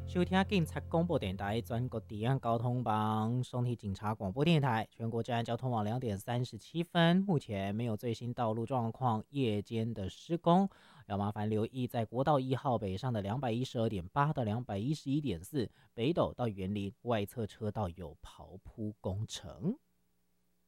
收听警察广播电台全国治安交通网松体警察广播电台，全国治安交通网2:37，目前没有最新道路状况，夜间的施工要麻烦留意，在国道1号北上的212.8到211.4，北斗到园林外侧车道有刨铺工程。